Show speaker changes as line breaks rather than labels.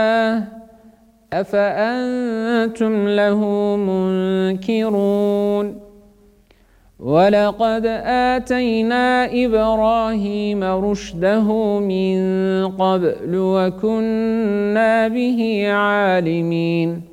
أفأنتم له منكرون ولقد آتينا إبراهيم رشده من قبل وكنا به عالمين